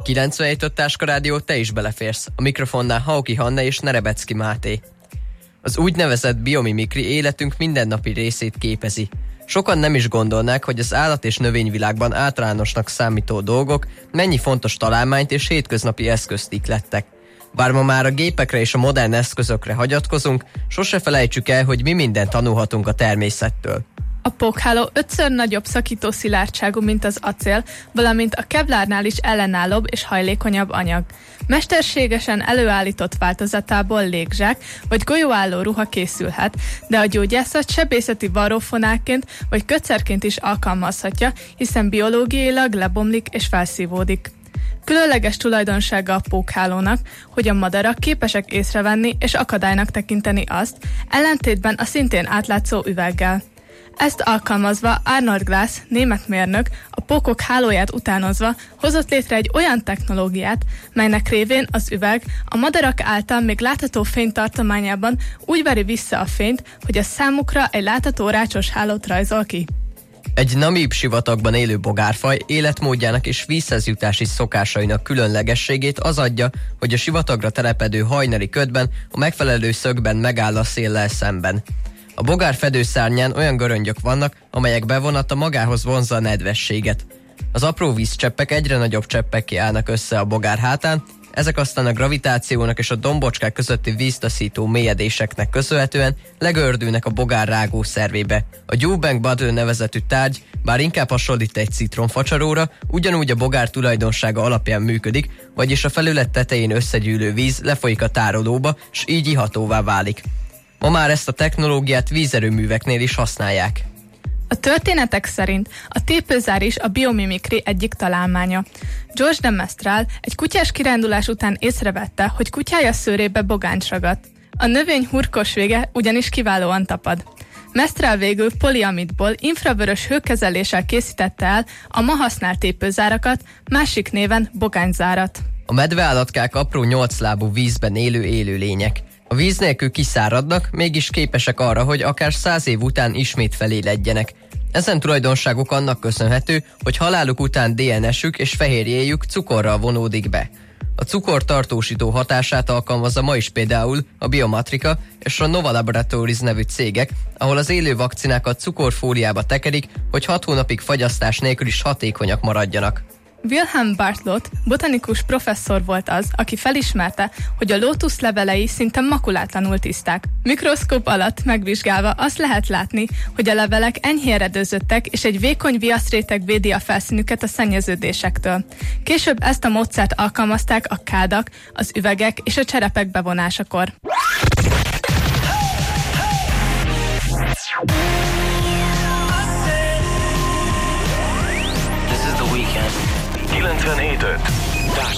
97.5 Táska Rádió, te is beleférsz. A mikrofonnál Hauki Hanna és Nerebecki Máté. Az úgynevezett biomimikri életünk mindennapi részét képezi. Sokan nem is gondolnák, hogy az állat- és növényvilágban általánosnak számító dolgok mennyi fontos találmányt és hétköznapi eszközt iklettek. Bár ma már a gépekre és a modern eszközökre hagyatkozunk, sose felejtsük el, hogy mi mindent tanulhatunk a természettől. A pókháló 5-ször nagyobb szakító szilárdságú, mint az acél, valamint a kevlárnál is ellenállóbb és hajlékonyabb anyag. Mesterségesen előállított változatából légzsák vagy golyóálló ruha készülhet, de a gyógyászat sebészeti varrófonákként vagy kötszerként is alkalmazhatja, hiszen biológiailag lebomlik és felszívódik. Különleges tulajdonsága a pókhálónak, hogy a madarak képesek észrevenni és akadálynak tekinteni azt, ellentétben a szintén átlátszó üveggel. Ezt alkalmazva Arnold Glass, német mérnök, a pókok hálóját utánozva hozott létre egy olyan technológiát, melynek révén az üveg a madarak által még látható fénytartományában úgy veri vissza a fényt, hogy a számukra egy látható rácsos hálót rajzol ki. Egy namíb sivatagban élő bogárfaj életmódjának és vízhez jutási szokásainak különlegességét az adja, hogy a sivatagra telepedő hajnali ködben a megfelelő szögben megáll a széllel szemben. A bogár fedőszárnyán olyan göröngyök vannak, amelyek bevonata magához vonzza a nedvességet. Az apró vízcseppek egyre nagyobb cseppekké állnak össze a bogár hátán, ezek aztán a gravitációnak és a dombocskák közötti víztaszító mélyedéseknek köszönhetően legördülnek a bogár rágó szervébe. A Dewbank Bottle nevezetű tárgy, bár inkább hasonlít egy citronfacsaróra, ugyanúgy a bogár tulajdonsága alapján működik, vagyis a felület tetején összegyűlő víz lefolyik a tárolóba, s így ihatóvá válik. Ma már ezt a technológiát vízerőműveknél is használják. A történetek szerint a tépőzár is a biomimikri egyik találmánya. George de Mestral egy kutyás kirándulás után észrevette, hogy kutyája szőrébe bogáncs ragadt. A növény hurkos vége ugyanis kiválóan tapad. Mestral végül poliamidból infravörös hőkezeléssel készítette el a ma használt tépőzárakat, másik néven bogányzárat. A medveállatkák apró 8 lábú vízben élő élőlények. A víz nélkül kiszáradnak, mégis képesek arra, hogy akár 100 év után ismét feléledjenek. Ezen tulajdonságuk annak köszönhető, hogy haláluk után DNS-ük és fehérjéjük cukorral vonódik be. A cukor tartósító hatását alkalmazza ma is például a Biomatrika és a Nova Laboratories nevű cégek, ahol az élő vakcinákat cukorfóliába tekerik, hogy 6 hónapig fagyasztás nélkül is hatékonyak maradjanak. Wilhelm Bartlett, botanikus professzor volt az, aki felismerte, hogy a lótusz levelei szinte makulátlanul tiszták. Mikroszkóp alatt megvizsgálva azt lehet látni, hogy a levelek enyhén redőzöttek, és egy vékony viaszréteg védi a felszínüket a szennyeződésektől. Később ezt a módszert alkalmazták a kádak, az üvegek és a cserepek bevonásakor. This is the weekend. 97.5